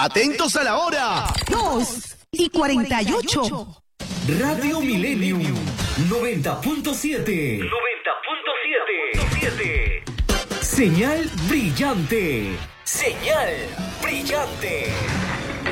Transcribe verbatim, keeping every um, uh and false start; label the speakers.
Speaker 1: Atentos a la hora.
Speaker 2: Dos y cuarenta y ocho.
Speaker 3: Radio Millennium noventa punto siete. noventa punto siete. Señal brillante. Señal brillante.